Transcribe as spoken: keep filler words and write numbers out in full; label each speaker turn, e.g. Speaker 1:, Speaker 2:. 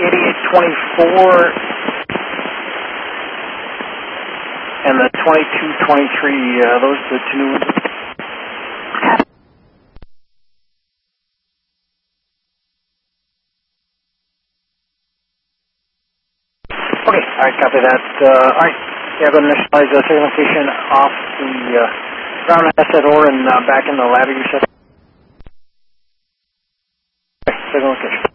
Speaker 1: eighty-eight twenty-four and the twenty-two twenty-three, uh, those are the two new ones. Okay, alright, copy that. Uh, alright, yeah, go to initialize the second location off the uh, ground asset ore and uh, back in the ladder you said. Okay, second location.